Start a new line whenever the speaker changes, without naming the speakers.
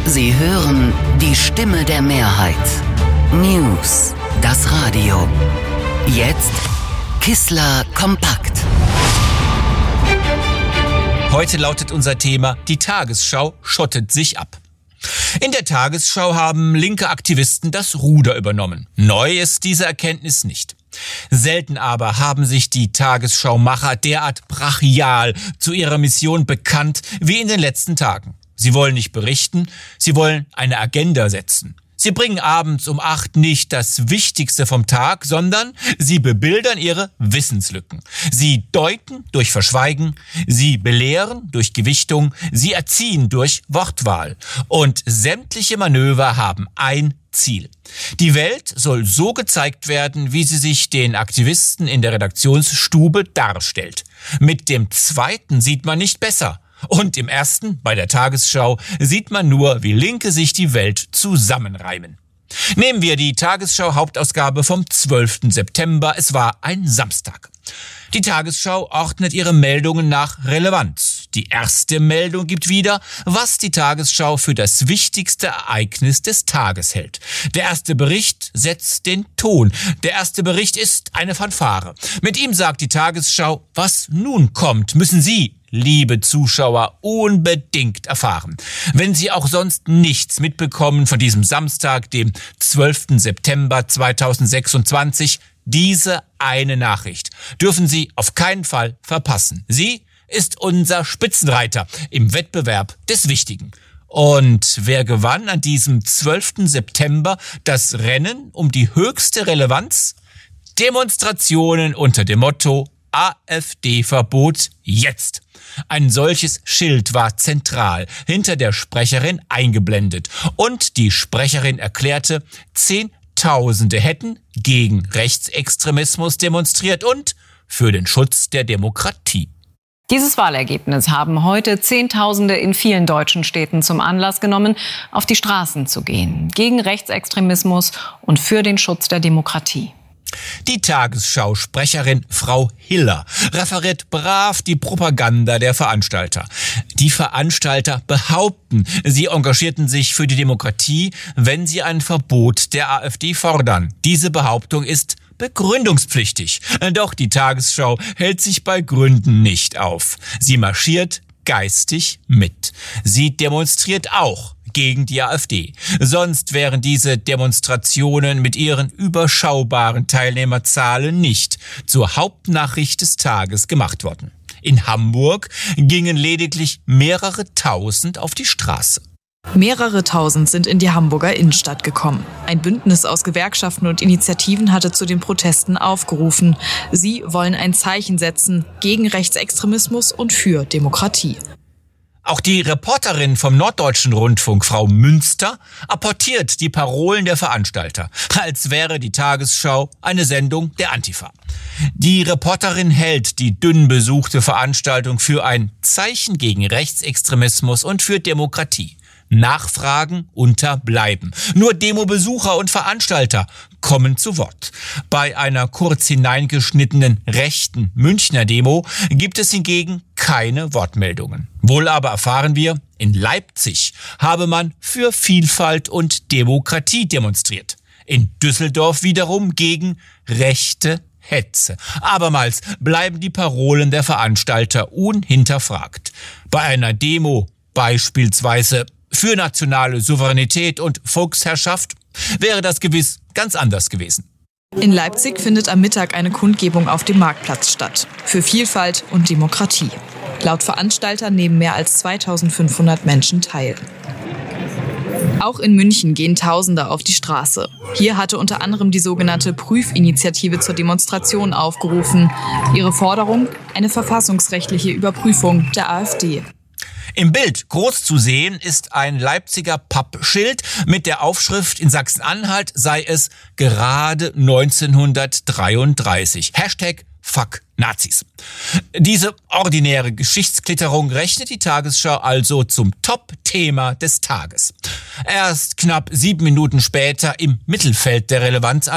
Sie hören die Stimme der Mehrheit. News, das Radio. Jetzt Kissler kompakt.
Heute lautet unser Thema: Die Tagesschau schottet sich ab. In der Tagesschau haben linke Aktivisten das Ruder übernommen. Neu ist diese Erkenntnis nicht. Selten aber haben sich die Tagesschau-Macher derart brachial zu ihrer Mission bekannt wie in den letzten Tagen. Sie wollen nicht berichten, sie wollen eine Agenda setzen. Sie bringen abends um 8 nicht das Wichtigste vom Tag, sondern sie bebildern ihre Wissenslücken. Sie deuten durch Verschweigen, sie belehren durch Gewichtung, sie erziehen durch Wortwahl. Und sämtliche Manöver haben ein Ziel: Die Welt soll so gezeigt werden, wie sie sich den Aktivisten in der Redaktionsstube darstellt. Mit dem zweiten sieht man nicht besser. Und im ersten, bei der Tagesschau, sieht man nur, wie Linke sich die Welt zusammenreimen. Nehmen wir die Tagesschau-Hauptausgabe vom 12. September. Es war ein Samstag. Die Tagesschau ordnet ihre Meldungen nach Relevanz. Die erste Meldung gibt wieder, was die Tagesschau für das wichtigste Ereignis des Tages hält. Der erste Bericht setzt den Ton. Der erste Bericht ist eine Fanfare. Mit ihm sagt die Tagesschau: Was nun kommt, müssen Sie, liebe Zuschauer, unbedingt erfahren. Wenn Sie auch sonst nichts mitbekommen von diesem Samstag, dem 12. September 2026, diese eine Nachricht dürfen Sie auf keinen Fall verpassen. Sie ist unser Spitzenreiter im Wettbewerb des Wichtigen. Und wer gewann an diesem 12. September das Rennen um die höchste Relevanz? Demonstrationen unter dem Motto AfD-Verbot jetzt. Ein solches Schild war zentral hinter der Sprecherin eingeblendet. Und die Sprecherin erklärte, Zehntausende hätten gegen Rechtsextremismus demonstriert und für den Schutz der Demokratie.
Dieses Wahlergebnis haben heute Zehntausende in vielen deutschen Städten zum Anlass genommen, auf die Straßen zu gehen. Gegen Rechtsextremismus und für den Schutz der Demokratie.
Die Tagesschau-Sprecherin Frau Hiller referiert brav die Propaganda der Veranstalter. Die Veranstalter behaupten, sie engagierten sich für die Demokratie, wenn sie ein Verbot der AfD fordern. Diese Behauptung ist begründungspflichtig. Doch die Tagesschau hält sich bei Gründen nicht auf. Sie marschiert geistig mit. Sie demonstriert auch gegen die AfD. Sonst wären diese Demonstrationen mit ihren überschaubaren Teilnehmerzahlen nicht zur Hauptnachricht des Tages gemacht worden. In Hamburg gingen lediglich mehrere Tausend auf die Straße.
Mehrere Tausend sind in die Hamburger Innenstadt gekommen. Ein Bündnis aus Gewerkschaften und Initiativen hatte zu den Protesten aufgerufen. Sie wollen ein Zeichen setzen gegen Rechtsextremismus und für Demokratie.
Auch die Reporterin vom Norddeutschen Rundfunk, Frau Münster, apportiert die Parolen der Veranstalter, als wäre die Tagesschau eine Sendung der Antifa. Die Reporterin hält die dünn besuchte Veranstaltung für ein Zeichen gegen Rechtsextremismus und für Demokratie. Nachfragen unterbleiben. Nur Demobesucher und Veranstalter kommen zu Wort. Bei einer kurz hineingeschnittenen rechten Münchner Demo gibt es hingegen keine Wortmeldungen. Wohl aber erfahren wir, in Leipzig habe man für Vielfalt und Demokratie demonstriert. In Düsseldorf wiederum gegen rechte Hetze. Abermals bleiben die Parolen der Veranstalter unhinterfragt. Bei einer Demo beispielsweise für nationale Souveränität und Volksherrschaft wäre das gewiss ganz anders gewesen.
In Leipzig findet am Mittag eine Kundgebung auf dem Marktplatz statt. Für Vielfalt und Demokratie. Laut Veranstaltern nehmen mehr als 2500 Menschen teil. Auch in München gehen Tausende auf die Straße. Hier hatte unter anderem die sogenannte Prüfinitiative zur Demonstration aufgerufen. Ihre Forderung: eine verfassungsrechtliche Überprüfung der AfD.
Im Bild groß zu sehen ist ein Leipziger Pappschild mit der Aufschrift: In Sachsen-Anhalt sei es gerade 1933. Fuck Nazis. Diese ordinäre Geschichtsklitterung rechnet die Tagesschau also zum Top-Thema des Tages. Erst knapp 7 Minuten später im Mittelfeld der Relevanz